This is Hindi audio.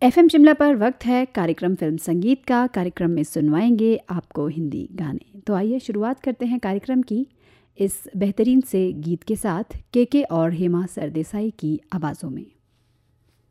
एफएम शिमला पर वक्त है कार्यक्रम फिल्म संगीत का। कार्यक्रम में सुनवाएंगे आपको हिंदी गाने। तो आइए शुरुआत करते हैं कार्यक्रम की इस बेहतरीन से गीत के साथ, के और हेमा सरदेसाई की आवाज़ों में।